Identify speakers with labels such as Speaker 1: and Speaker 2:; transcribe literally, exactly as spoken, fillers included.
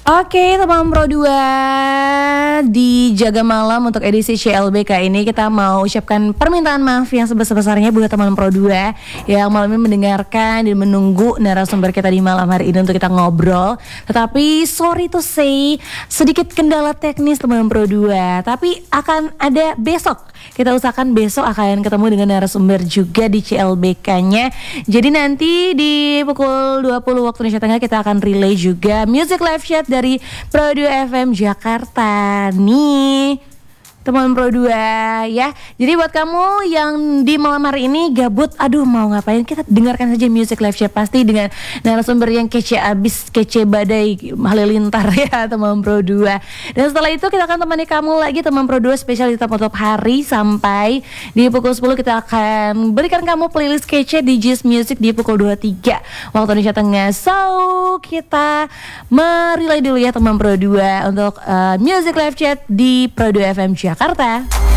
Speaker 1: Oke teman Pro dua, di Jaga Malam untuk edisi C L B K ini kita mau ucapkan permintaan maaf yang sebesar-besarnya buat teman Pro dua yang malam ini mendengarkan dan menunggu narasumber kita di malam hari ini untuk kita ngobrol. Tetapi sorry to say, sedikit kendala teknis teman Pro dua, tapi akan ada besok. Kita usahakan besok akan ketemu dengan narasumber juga di C L B K-nya. Jadi nanti di pukul dua puluh waktu Indonesia Tengah kita akan relay juga Music Live Chat dari Pro dua F M Jakarta nih teman Pro dua ya. Jadi buat kamu yang di malam hari ini gabut, aduh mau ngapain, kita dengarkan saja Music Live Chat pasti dengan narasumber yang kece abis, kece badai halilintar ya teman Pro dua. Dan setelah itu kita akan temani kamu lagi teman Pro dua spesial di top top hari sampai di pukul sepuluh kita akan berikan kamu playlist kece di G's Music di pukul dua puluh tiga waktu Indonesia Tengah. So kita merilai dulu ya teman Pro dua untuk uh, Music Live Chat di Pro dua F M Jakarta.